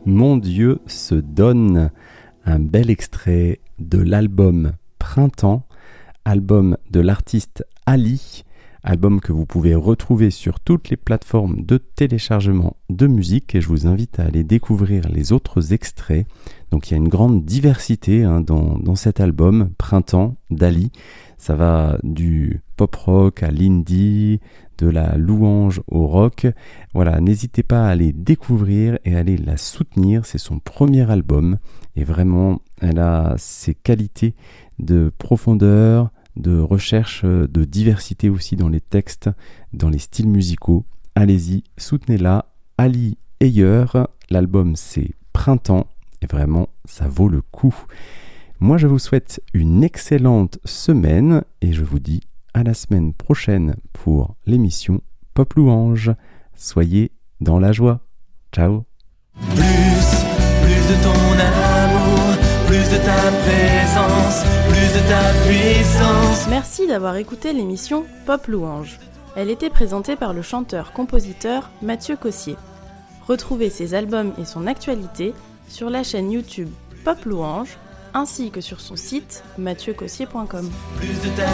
Mon Dieu se donne, un bel extrait de l'album Printemps, album de l'artiste Ali, album que vous pouvez retrouver sur toutes les plateformes de téléchargement de musique et je vous invite à aller découvrir les autres extraits. Donc il y a une grande diversité dans cet album Printemps d'Ali. Ça va du pop rock à l'indie, de la louange au rock. Voilà, n'hésitez pas à aller découvrir et à aller la soutenir. C'est son premier album et vraiment, elle a ses qualités de profondeur, de recherche, de diversité aussi dans les textes, dans les styles musicaux. Allez-y, soutenez-la. Ali Ayer, l'album c'est Printemps et vraiment, ça vaut le coup. Moi, je vous souhaite une excellente semaine et je vous dis à la semaine prochaine pour l'émission Pop Louange. Soyez dans la joie. Ciao. Plus de ton amour, plus de ta présence, plus de ta puissance. Merci d'avoir écouté l'émission Pop Louange. Elle était présentée par le chanteur-compositeur Mathieu Cossier. Retrouvez ses albums et son actualité sur la chaîne YouTube Pop Louange ainsi que sur son site mathieucossier.com. Plus de ta